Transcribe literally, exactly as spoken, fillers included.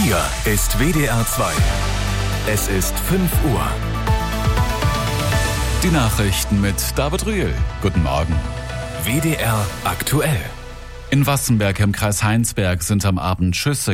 Hier ist W D R zwei. Es ist fünf Uhr. Die Nachrichten mit David Rühl. Guten Morgen. W D R aktuell. In Wassenberg im Kreis Heinsberg sind am Abend Schüsse